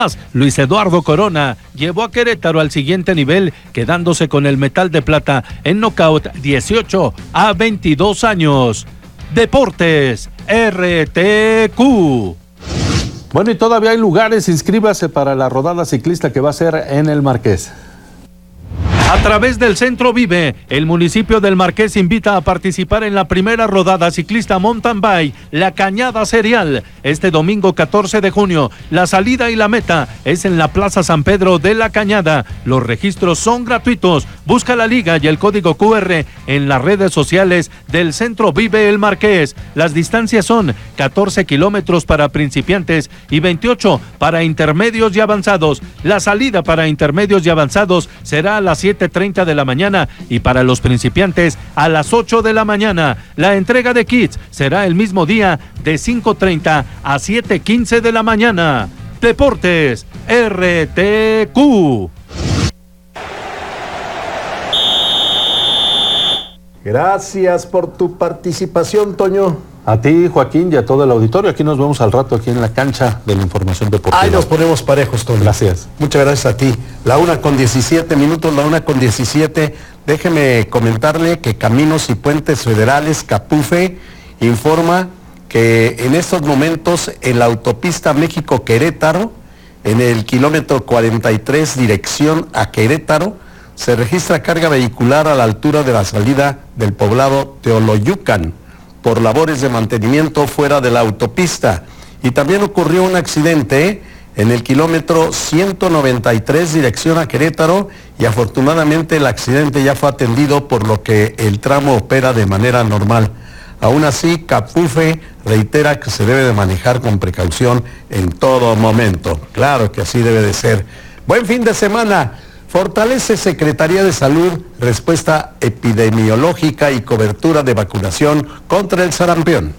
Luis Eduardo Corona llevó a Querétaro al siguiente nivel, quedándose con el Metal de Plata en nocaut 18 a 22 años. Deportes RTQ. Bueno, y todavía hay lugares, inscríbase para la rodada ciclista que va a ser en el Marqués. A través del Centro Vive, el municipio del Marqués invita a participar en la primera rodada ciclista mountain bike, La Cañada Serial, este domingo 14 de junio. La salida y la meta es en la Plaza San Pedro de La Cañada. Los registros son gratuitos. Busca la liga y el código QR en las redes sociales del Centro Vive El Marqués. Las distancias son 14 kilómetros para principiantes y 28 para intermedios y avanzados. La salida para intermedios y avanzados será a las 7:30 de la mañana y para los principiantes a las 8 de la mañana. La entrega de kits será el mismo día de 5:30 a 7:15 de la mañana. Deportes RTQ. Gracias por tu participación, Toño. A ti, Joaquín, y a todo el auditorio. Aquí nos vemos al rato, aquí en la cancha de la información deportiva. Ahí nos ponemos parejos, Toño. Gracias. Muchas gracias a ti. La 1:17 minutos, la 1:17. Déjeme comentarle que Caminos y Puentes Federales, Capufe, informa que en estos momentos en la autopista México-Querétaro, en el kilómetro 43, dirección a Querétaro, se registra carga vehicular a la altura de la salida del poblado Teoloyucan por labores de mantenimiento fuera de la autopista. Y también ocurrió un accidente en el kilómetro 193 dirección a Querétaro y afortunadamente el accidente ya fue atendido, por lo que el tramo opera de manera normal. Aún así, Capufe reitera que se debe de manejar con precaución en todo momento. Claro que así debe de ser. Buen fin de semana. Fortalece Secretaría de Salud respuesta epidemiológica y cobertura de vacunación contra el sarampión.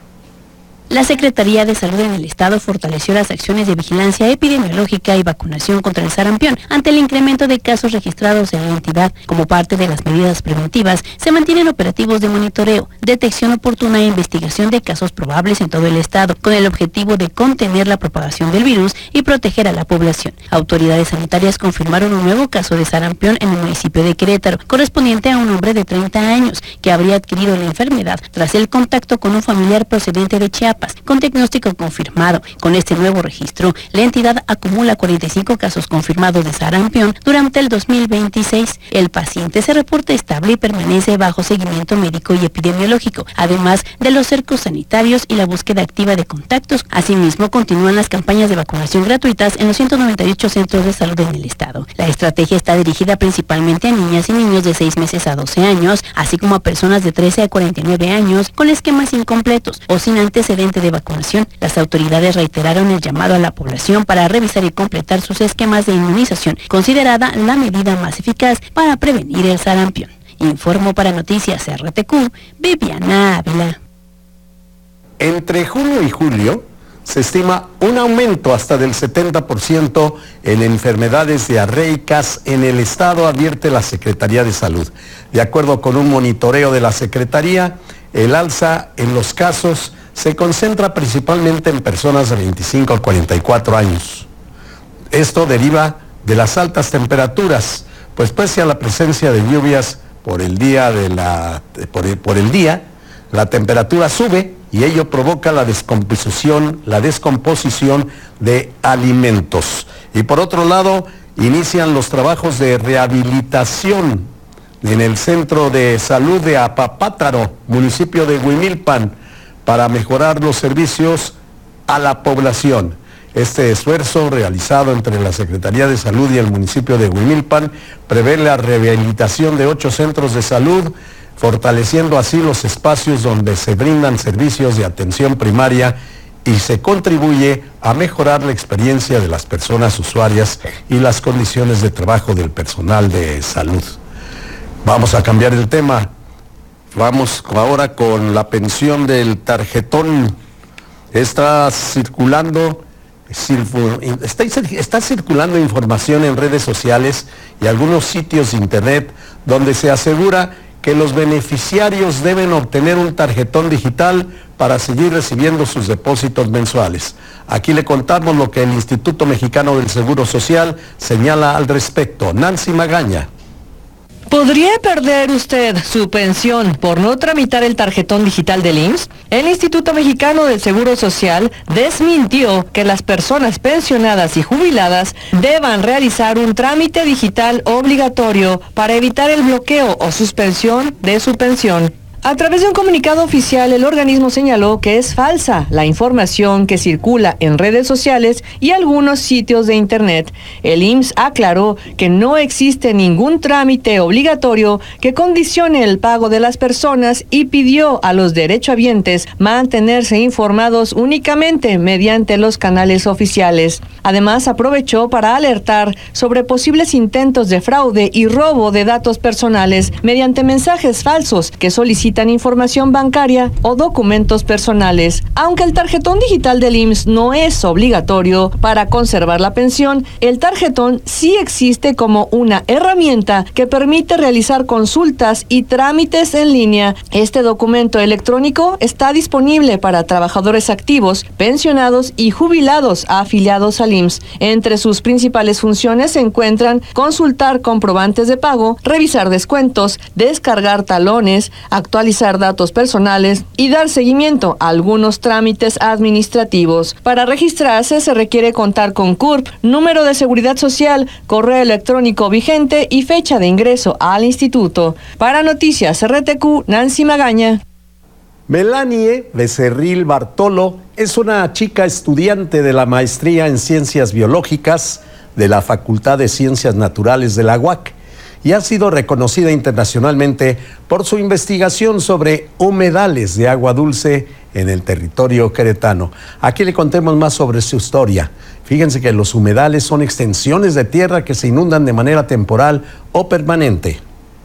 La Secretaría de Salud en el Estado fortaleció las acciones de vigilancia epidemiológica y vacunación contra el sarampión ante el incremento de casos registrados en la entidad. Como parte de las medidas preventivas, se mantienen operativos de monitoreo, detección oportuna e investigación de casos probables en todo el Estado, con el objetivo de contener la propagación del virus y proteger a la población. Autoridades sanitarias confirmaron un nuevo caso de sarampión en el municipio de Querétaro, correspondiente a un hombre de 30 años que habría adquirido la enfermedad tras el contacto con un familiar procedente de Chiapas, con diagnóstico confirmado. Con este nuevo registro, la entidad acumula 45 casos confirmados de sarampión durante el 2026. El paciente se reporta estable y permanece bajo seguimiento médico y epidemiológico, además de los cercos sanitarios y la búsqueda activa de contactos. Asimismo, continúan las campañas de vacunación gratuitas en los 198 centros de salud en el estado. La estrategia está dirigida principalmente a niñas y niños de 6 meses a 12 años, así como a personas de 13 a 49 años con esquemas incompletos o sin antecedentes de vacunación. Las autoridades reiteraron el llamado a la población para revisar y completar sus esquemas de inmunización, considerada la medida más eficaz para prevenir el sarampión. Informó para Noticias RTQ, Viviana Ávila. Entre junio y julio se estima un aumento hasta del 70% en enfermedades diarreicas en el estado, advierte la Secretaría de Salud. De acuerdo con un monitoreo de la Secretaría, el alza en los casos se concentra principalmente en personas de 25 a 44 años. Esto deriva de las altas temperaturas, pues pese a la presencia de lluvias por el día, la temperatura sube y ello provoca la descomposición de alimentos. Y por otro lado, inician los trabajos de rehabilitación en el Centro de Salud de Apapátaro, municipio de Huimilpan, para mejorar los servicios a la población. Este esfuerzo, realizado entre la Secretaría de Salud y el municipio de Huimilpan, prevé la rehabilitación de 8 centros de salud, fortaleciendo así los espacios donde se brindan servicios de atención primaria y se contribuye a mejorar la experiencia de las personas usuarias y las condiciones de trabajo del personal de salud. Vamos a cambiar el tema. Vamos ahora con la pensión del tarjetón. Está circulando información en redes sociales y algunos sitios de internet donde se asegura que los beneficiarios deben obtener un tarjetón digital para seguir recibiendo sus depósitos mensuales. Aquí le contamos lo que el Instituto Mexicano del Seguro Social señala al respecto. Nancy Magaña. ¿Podría perder usted su pensión por no tramitar el tarjetón digital del IMSS? El Instituto Mexicano del Seguro Social desmintió que las personas pensionadas y jubiladas deban realizar un trámite digital obligatorio para evitar el bloqueo o suspensión de su pensión. A través de un comunicado oficial, el organismo señaló que es falsa la información que circula en redes sociales y algunos sitios de internet. El IMSS aclaró que no existe ningún trámite obligatorio que condicione el pago de las personas y pidió a los derechohabientes mantenerse informados únicamente mediante los canales oficiales. Además, aprovechó para alertar sobre posibles intentos de fraude y robo de datos personales mediante mensajes falsos que solicitan información bancaria o documentos personales. Aunque el tarjetón digital del IMSS no es obligatorio para conservar la pensión, el tarjetón sí existe como una herramienta que permite realizar consultas y trámites en línea. Este documento electrónico está disponible para trabajadores activos, pensionados y jubilados afiliados al IMSS. Entre sus principales funciones se encuentran consultar comprobantes de pago, revisar descuentos, descargar talones, actualizar datos personales y dar seguimiento a algunos trámites administrativos. Para registrarse se requiere contar con CURP, número de seguridad social, correo electrónico vigente y fecha de ingreso al instituto. Para Noticias RTQ, Nancy Magaña. Melanie Becerril Bartolo es una chica estudiante de la maestría en Ciencias Biológicas de la Facultad de Ciencias Naturales de la UAC y ha sido reconocida internacionalmente por su investigación sobre humedales de agua dulce en el territorio queretano. Aquí le contemos más sobre su historia. Fíjense que los humedales son extensiones de tierra que se inundan de manera temporal o permanente.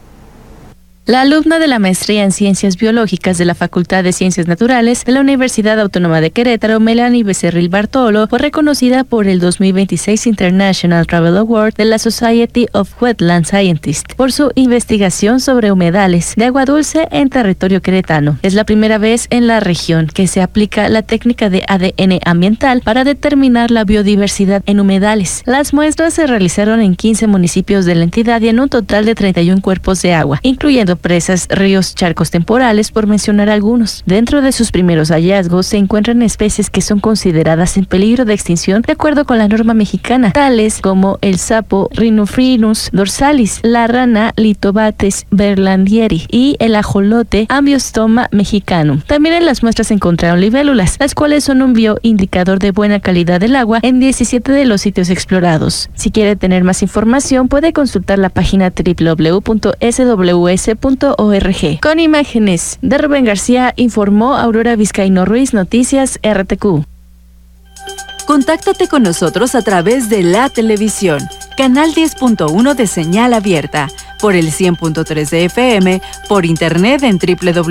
La alumna de la maestría en Ciencias Biológicas de la Facultad de Ciencias Naturales de la Universidad Autónoma de Querétaro, Melanie Becerril Bartolo, fue reconocida por el 2026 International Travel Award de la Society of Wetland Scientists por su investigación sobre humedales de agua dulce en territorio queretano. Es la primera vez en la región que se aplica la técnica de ADN ambiental para determinar la biodiversidad en humedales. Las muestras se realizaron en 15 municipios de la entidad y en un total de 31 cuerpos de agua, incluyendo presas, ríos, charcos temporales, por mencionar algunos. Dentro de sus primeros hallazgos se encuentran especies que son consideradas en peligro de extinción de acuerdo con la norma mexicana, tales como el sapo Rhinophrynus dorsalis, la rana Litobates berlandieri y el ajolote Ambiostoma mexicanum. También en las muestras se encontraron libélulas, las cuales son un bioindicador de buena calidad del agua en 17 de los sitios explorados. Si quiere tener más información, puede consultar la página www.sws.org. Con imágenes de Rubén García, informó Aurora Vizcaíno Ruiz, Noticias RTQ. Contáctate con nosotros a través de la televisión, canal 10.1 de señal abierta, por el 100.3 de FM, por internet en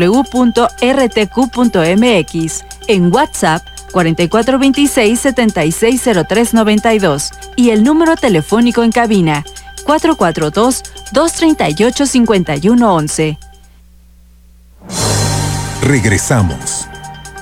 www.rtq.mx, en WhatsApp 4426-760392 y el número telefónico en cabina 442-238-5111. Regresamos.